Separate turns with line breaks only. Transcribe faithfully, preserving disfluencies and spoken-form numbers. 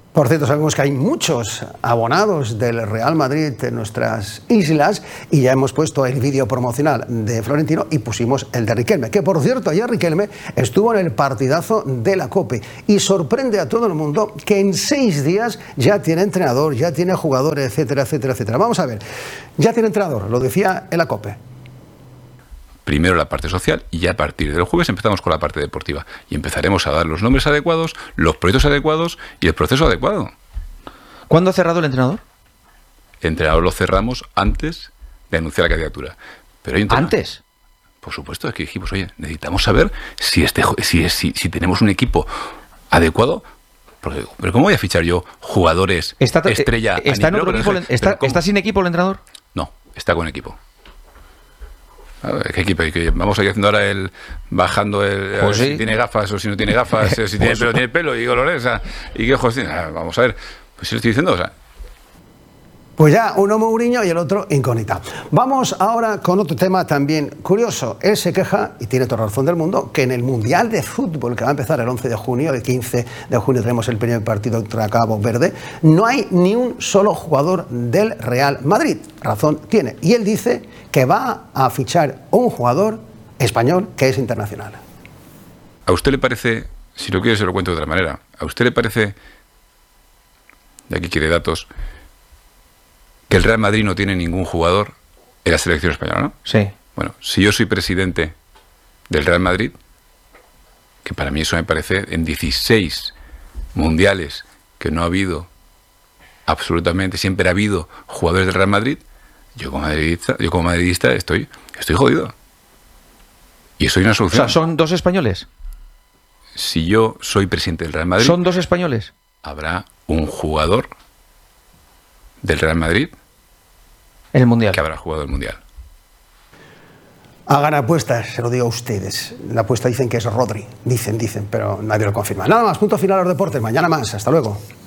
Por cierto, sabemos que hay muchos abonados del Real Madrid en nuestras islas y ya hemos puesto el vídeo promocional de Florentino y pusimos el de Riquelme, que por cierto ayer Riquelme estuvo en el partidazo de la COPE y sorprende a todo el mundo que en seis días ya tiene entrenador, ya tiene jugadores, etcétera, etcétera, etcétera. Vamos a ver, ya tiene entrenador, lo decía en la COPE.
Primero la parte social y ya a partir del jueves empezamos con la parte deportiva y empezaremos a dar los nombres adecuados, los proyectos adecuados y el proceso adecuado.
¿Cuándo ha cerrado el entrenador?
El entrenador lo cerramos antes de anunciar la candidatura. Pero hay un tema.
¿Antes?
Por supuesto, es que dijimos, oye, necesitamos saber si este si, si, si tenemos un equipo adecuado. Porque, pero ¿cómo voy a fichar yo jugadores
¿Está,
estrella?
¿Está, en otro equipo, está, ¿Está sin equipo el entrenador?
No, está con equipo. ¿Qué equipo? Vamos a ir haciendo ahora el bajando el
pues sí.
si tiene gafas o si no tiene gafas, si tiene pelo tiene pelo y colores, y qué ojos tiene. Vamos a ver, pues si lo estoy diciendo, o sea.
Pues ya, uno Mourinho y el otro incógnita. Vamos ahora con otro tema también curioso. Él se queja, y tiene toda la razón del mundo, que en el Mundial de Fútbol, que va a empezar el once de junio, el quince de junio tenemos el primer partido contra Cabo Verde, no hay ni un solo jugador del Real Madrid. Razón tiene. Y él dice que va a fichar un jugador español que es internacional.
¿A usted le parece, si lo quiere se lo cuento de otra manera, a usted le parece, y aquí quiere datos, que el Real Madrid no tiene ningún jugador en la selección española, ¿no?
Sí.
Bueno, si yo soy presidente del Real Madrid, que para mí eso me parece, en dieciséis mundiales que no ha habido absolutamente, siempre ha habido jugadores del Real Madrid, yo como madridista, yo como madridista estoy, estoy jodido. Y eso es una solución.
O sea, ¿son dos españoles?
Si yo soy presidente del Real Madrid...
¿Son dos españoles?
Habrá un jugador del Real Madrid
en el Mundial
que habrá jugado el Mundial.
Hagan apuestas, se lo digo a ustedes. La apuesta dicen que es Rodri, dicen, dicen, pero nadie lo confirma. Nada más, punto final a los deportes. Mañana más, hasta luego.